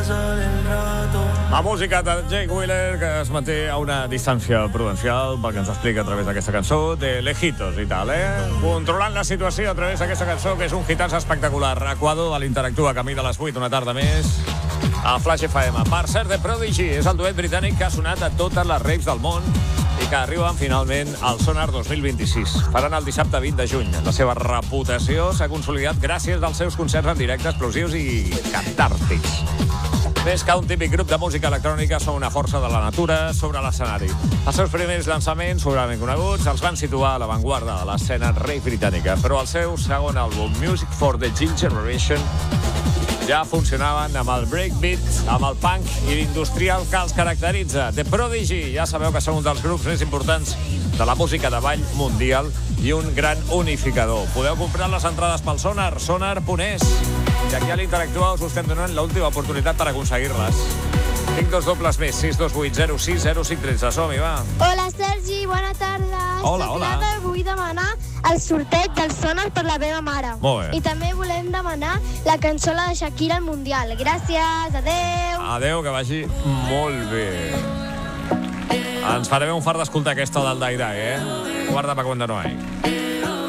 La música de Jake Wheeler, que es manté a una distància prudencial pel que ens explica a través d'aquesta cançó, de lejitos i tal, controlant la situació a través d'aquesta cançó, que és un hitazo espectacular. Equador de l'Interactua, camí de les 8, una tarda més, a Flash FM. Per cert, The Prodigy és el duet britànic que ha sonat a totes les raves del món i que arriben finalment al Sonar 2026. Faran el dissabte 20 de juny. La seva reputació s'ha consolidat gràcies als seus concerts en directe explosius i catàrtics. Més que un típic grup de música electrònica, són una força de la natura sobre l'escenari. Els seus primers llançaments, segurament coneguts, els van situar a l'avantguarda de l'escena rave britànica, però el seu segon àlbum, Music for the Ginger Generation, ja funcionaven amb el breakbeat, amb el punk i l'industrial que els caracteritza. The Prodigy, ja sabeu que són un dels grups més importants de la música de ball mundial i un gran unificador. Podeu comprar les entrades pel Sonar, sonar.es. I aquí a l'Interactua us estem donant l'última oportunitat per aconseguir-les. Tinc dos dobles més, 628 06 0513. Som-hi, va. Hola, Sergi, bona tarda. Hola, Soc hola. Clara, vull demanar el sorteig del Sonar per la meva mare. Molt bé. I també volem demanar la cançó de Shakira al Mundial. Gràcies, adeu. Adeu, que vagi molt bé. Ens farem un fart d'escoltar aquesta del Dai Dai, Guarda pa quan no hay.